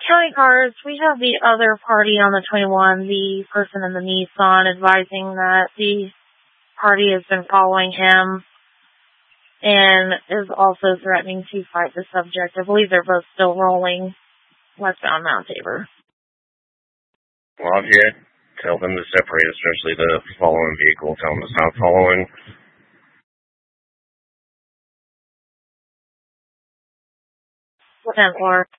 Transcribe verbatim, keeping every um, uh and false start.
County cars, we have the other party on the twenty-one, the person in the Nissan, advising that the party has been following him and is also threatening to fight the subject. I believe they're both still rolling westbound Mount Tabor. Lafayette, tell them to separate, especially the following vehicle. Tell them to stop following. ten four.